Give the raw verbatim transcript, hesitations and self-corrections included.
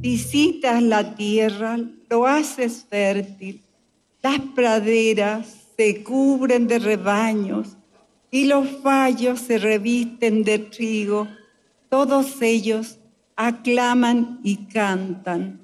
Visitas la tierra, lo haces fértil. Las praderas se cubren de rebaños y los valles se revisten de trigo. Todos ellos aclaman y cantan.